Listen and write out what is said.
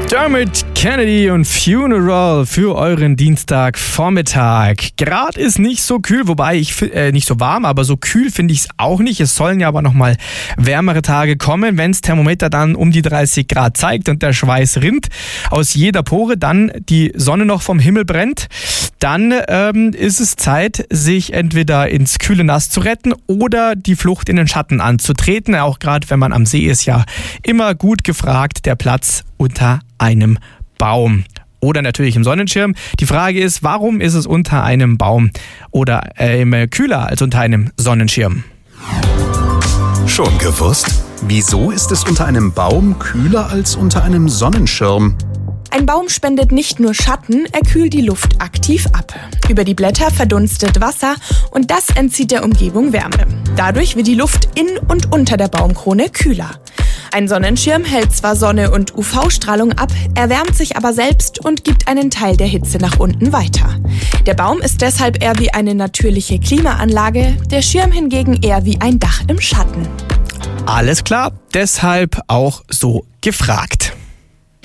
Dermot Kennedy und Funeral für euren Dienstagvormittag. Gerade ist nicht so kühl, wobei nicht so warm, aber so kühl finde ich es auch nicht. Es sollen ja aber nochmal wärmere Tage kommen, wenn das Thermometer dann um die 30 Grad zeigt und der Schweiß rinnt aus jeder Pore, dann die Sonne noch vom Himmel brennt. Dann ist es Zeit, sich entweder ins kühle Nass zu retten oder die Flucht in den Schatten anzutreten. Auch gerade wenn man am See ist, ja immer gut gefragt, der Platz unter einem Baum. Oder natürlich im Sonnenschirm. Die Frage ist, warum ist es unter einem Baum oder kühler als unter einem Sonnenschirm? Schon gewusst? Wieso ist es unter einem Baum kühler als unter einem Sonnenschirm? Ein Baum spendet nicht nur Schatten, er kühlt die Luft aktiv ab. Über die Blätter verdunstet Wasser und das entzieht der Umgebung Wärme. Dadurch wird die Luft in und unter der Baumkrone kühler. Ein Sonnenschirm hält zwar Sonne und UV-Strahlung ab, erwärmt sich aber selbst und gibt einen Teil der Hitze nach unten weiter. Der Baum ist deshalb eher wie eine natürliche Klimaanlage, der Schirm hingegen eher wie ein Dach im Schatten. Alles klar, deshalb auch so gefragt.